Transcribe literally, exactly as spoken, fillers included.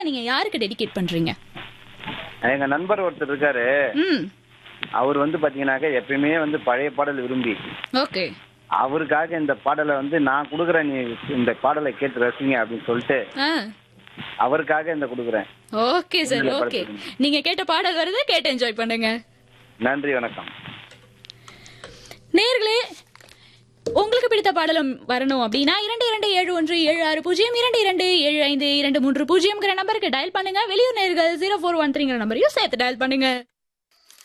நீங்க யாருக்கு டெடிகேட் பண்றீங்க? எங்க நண்பர் ஒருத்தர் இருக்காரு. ம். அவர் வந்து பாத்தீங்கன்னாக்க எப்பயுமே வந்து பழைய பாடல் விரும்பி ஓகே. அவருக்காக இந்த பாடலை வந்து நான் கொடுக்குறேன், நீ இந்த பாடலை கேட்டு ரசிங்க அப்படின்னு சொல்லிட்டு ஆ. அவருக்காக இந்த கொடுக்குறேன். Okay sir. ஓகே. நீங்க கேட்ட பாடல் வருது, கேட்டு என்ஜாய் பண்ணுங்க. நன்றி, வணக்கம். நேயர்களே, உங்களுக்கு பிடித்த பாடலும் வரணும் அப்படின்னா இரண்டு இரண்டு ஏழு ஒன்று ஏழு ஆறு பூஜ்ஜியம் இரண்டு இரண்டு ஏழு ஐந்து இரண்டு மூன்று பூஜ்ஜியம்ங்கிற நம்பருக்கு டயல் பண்ணுங்க. வெளியூர் நேயர்கள் ஜீரோ ஃபோர் ஒன் த்ரீங்கிற நம்பரையும் சேர்த்து டயல் பண்ணுங்க.